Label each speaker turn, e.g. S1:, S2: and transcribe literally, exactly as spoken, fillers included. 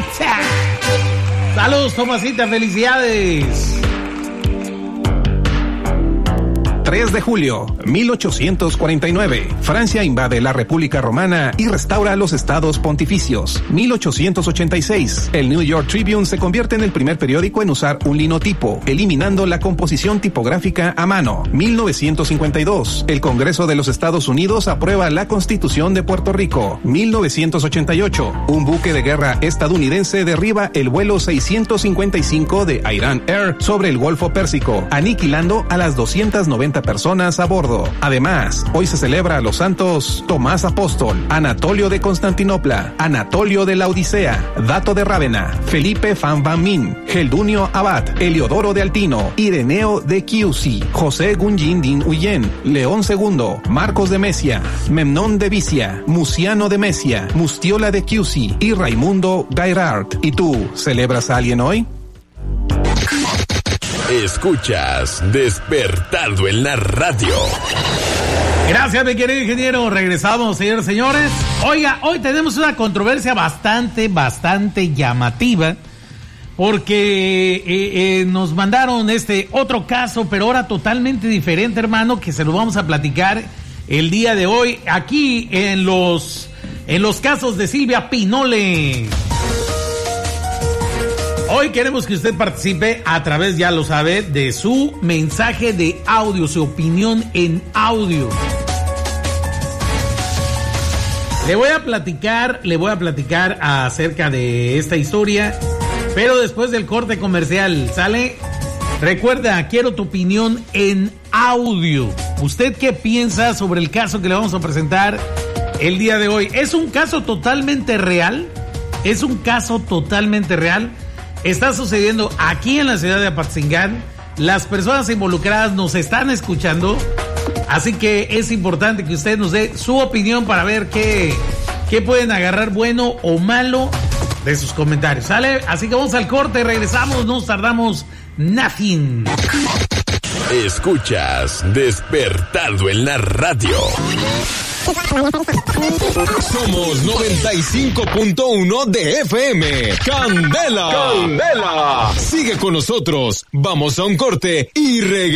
S1: Tomasita. Saludos, Tomasita, felicidades.
S2: tres de julio, mil ochocientos cuarenta y nueve. Francia invade la República Romana y restaura los estados pontificios. mil ochocientos ochenta y seis. El New York Tribune se convierte en el primer periódico en usar un linotipo, eliminando la composición tipográfica a mano. mil novecientos cincuenta y dos. El Congreso de los Estados Unidos aprueba la Constitución de Puerto Rico. mil novecientos ochenta y ocho. Un buque de guerra estadounidense derriba el vuelo seiscientos cincuenta y cinco de Iran Air sobre el Golfo Pérsico, aniquilando a las doscientas noventa personas a bordo. Además, hoy se celebra a los santos Tomás Apóstol, Anatolio de Constantinopla, Anatolio de la Odisea, Dato de Rávena, Felipe Fan Van Min, Geldunio Abad, Heliodoro de Altino, Ireneo de Chiusi, José Gunjin Din Huyen, León segundo, Marcos de Mesia, Memnón de Vicia, Muciano de Mesia, Mustiola de Chiusi y Raimundo Gairart. ¿Y tú, celebras a alguien hoy?
S3: Escuchas Despertando en la Radio.
S1: Gracias, mi querido ingeniero. Regresamos, señores, señores. Oiga, hoy tenemos una controversia bastante, bastante llamativa, porque eh, eh, nos mandaron este otro caso, pero ahora totalmente diferente, hermano, que se lo vamos a platicar el día de hoy aquí en los, en los casos de Silvia Pinole. Hoy queremos que usted participe a través, ya lo sabe, de su mensaje de audio, su opinión en audio. Le voy a platicar, le voy a platicar acerca de esta historia, pero después del corte comercial, ¿sale? Recuerda, quiero tu opinión en audio. ¿Usted qué piensa sobre el caso que le vamos a presentar el día de hoy? ¿Es un caso totalmente real? ¿Es un caso totalmente real? Está sucediendo aquí en la ciudad de Apatzingán. Las personas involucradas nos están escuchando, así que es importante que usted nos dé su opinión para ver qué, qué pueden agarrar bueno o malo de sus comentarios, ¿sale? Así que vamos al corte, regresamos, no nos tardamos nothing.
S3: Escuchas Despertando en la Radio. Somos noventa y cinco punto uno de F M. Candela. Candela. Sigue con nosotros. Vamos a un corte y regresamos.